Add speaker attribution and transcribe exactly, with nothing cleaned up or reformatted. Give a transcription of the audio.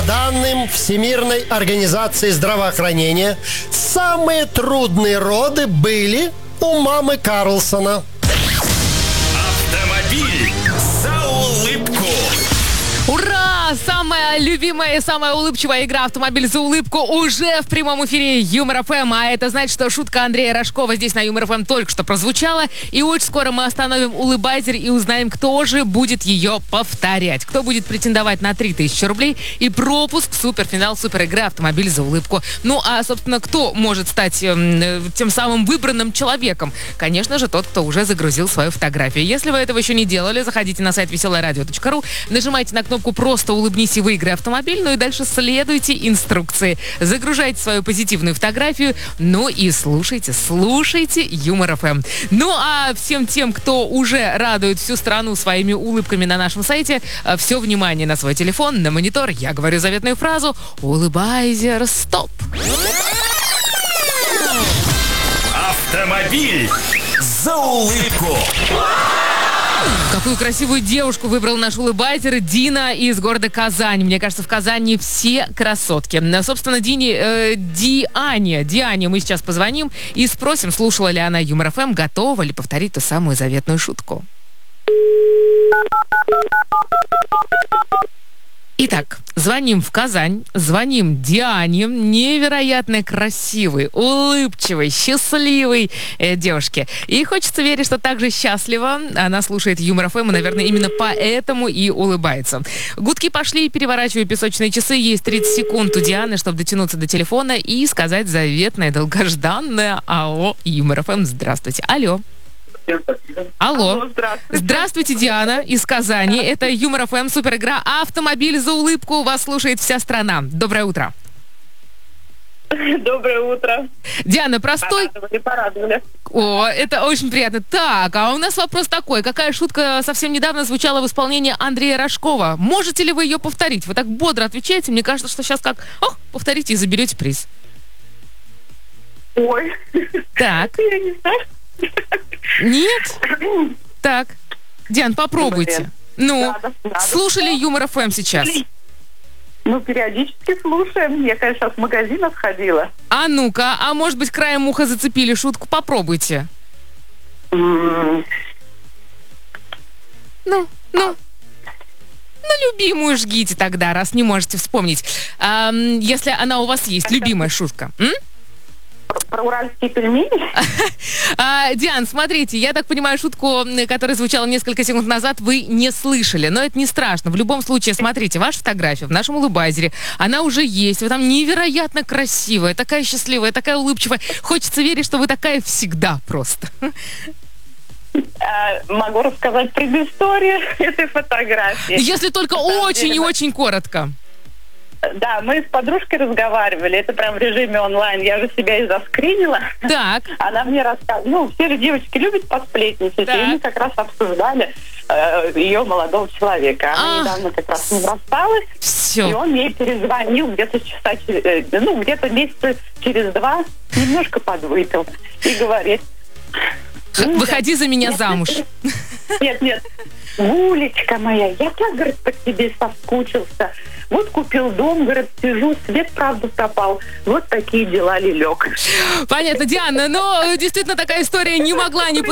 Speaker 1: данным Всемирной организации здравоохранения, самые трудные роды были у мамы Карлсона.
Speaker 2: Автомобиль за улыбку.
Speaker 3: Ура! Самая любимая и самая улыбчивая игра «Автомобиль за улыбку» уже в прямом эфире Юмор ФМ. А это значит, что шутка Андрея Рожкова здесь на Юмор ФМ только что прозвучала. И очень скоро мы остановим улыбайзер и узнаем, кто же будет ее повторять. Кто будет претендовать на три тысячи рублей и пропуск в суперфинал суперигры «Автомобиль за улыбку». Ну, а, собственно, кто может стать э, тем самым выбранным человеком? Конечно же, тот, кто уже загрузил свою фотографию. Если вы этого еще не делали, заходите на сайт веселое радио точка ру, нажимайте на кнопку «Просто улыбнись и выиграй автомобиль», ну и дальше следуйте инструкции. Загружайте свою позитивную фотографию, ну и слушайте, слушайте Юмор ФМ. Ну а всем тем, кто уже радует всю страну своими улыбками на нашем сайте, все внимание на свой телефон, на монитор. Я говорю заветную фразу «Улыбайзер, стоп».
Speaker 2: Автомобиль за улыбку.
Speaker 3: Какую красивую девушку выбрал наш улыбайзер Дина из города Казань. Мне кажется, в Казани все красотки. Собственно, Дине, э, Диане, Диане мы сейчас позвоним и спросим, слушала ли она Юмор ФМ, готова ли повторить ту самую заветную шутку. Итак, звоним в Казань, звоним Диане, невероятно красивой, улыбчивой, счастливой э, девушке. И хочется верить, что также счастлива она слушает Юмор ФМ, и, наверное, именно поэтому и улыбается. Гудки пошли, переворачиваю песочные часы. Есть тридцать секунд у Дианы, чтобы дотянуться до телефона и сказать заветное, долгожданное «Алло, Юмор ФМ, здравствуйте». Алло. Алло.
Speaker 4: Алло, здравствуйте.
Speaker 3: Здравствуйте, Диана из Казани. Это Юмор ФМ, суперигра «Автомобиль за улыбку». Вас слушает вся страна. Доброе утро.
Speaker 4: Доброе утро.
Speaker 3: Диана, простой...
Speaker 4: Порадовали, порадовали.
Speaker 3: О, это очень приятно. Так, а у нас вопрос такой. Какая шутка совсем недавно звучала в исполнении Андрея Рожкова? Можете ли вы ее повторить? Вы так бодро отвечаете. Мне кажется, что сейчас как... Ох, повторите и заберете приз.
Speaker 4: Ой.
Speaker 3: Так.
Speaker 4: Я не знаю.
Speaker 3: Нет? Так. Диан, попробуйте. Ну,
Speaker 4: Надо, надо.
Speaker 3: слушали Юмор ФМ сейчас?
Speaker 4: Ну, периодически слушаем. Я, конечно, с магазина сходила.
Speaker 3: А ну-ка, а может быть, краем уха зацепили шутку? Попробуйте.
Speaker 4: М,
Speaker 3: Ну, ну. На любимую жгите тогда, раз не можете вспомнить. Ам, если она у вас есть, любимая шутка. М?
Speaker 4: Про, про уральские пельмени?
Speaker 3: А, Диан, смотрите, я так понимаю, шутку, которая звучала несколько секунд назад, вы не слышали. Но это не страшно. В любом случае, смотрите, ваша фотография в нашем улыбайзере, она уже есть. Вы там невероятно красивая, такая счастливая, такая улыбчивая. Хочется верить, что вы такая всегда просто.
Speaker 4: А, могу рассказать предысторию этой фотографии.
Speaker 3: Если только очень и очень коротко.
Speaker 4: Да, мы с подружкой разговаривали. Это прям в режиме онлайн. Я же себя и заскринила.
Speaker 3: Так.
Speaker 4: Она мне рассказывала. Ну, все же девочки любят посплетничать.
Speaker 3: Так.
Speaker 4: И мы как раз обсуждали э, ее молодого человека. Она
Speaker 3: А.
Speaker 4: недавно как раз с ним рассталась. И
Speaker 3: Все.
Speaker 4: он ей перезвонил где-то часа, через- э, ну, где-то месяца через два, немножко подвыпил. И говорит:
Speaker 3: Выходи за меня
Speaker 4: нет,
Speaker 3: замуж.
Speaker 4: Нет, нет, Гулечка моя, я так, говорит, по тебе соскучился. Вот купил дом, говорит, сижу, свет, правда, пропал. Вот такие дела, лелек.
Speaker 3: Понятно, Диана, но действительно такая история не могла не